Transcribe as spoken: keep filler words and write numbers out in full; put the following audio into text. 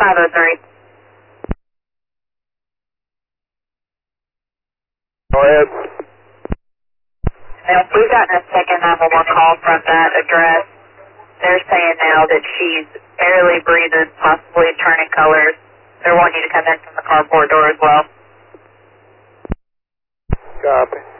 five oh three. Go ahead. And we've gotten a second nine one one call from that address. They're saying now that she's barely breathing, possibly turning colors. They're wanting you to come in from the carport door as well. Copy.